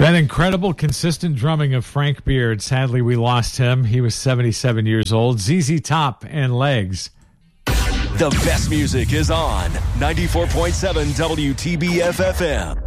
That incredible, consistent drumming of Frank Beard. Sadly, we lost him. He was 77 years old. ZZ Top and Legs. The best music is on 94.7 WTBF FM.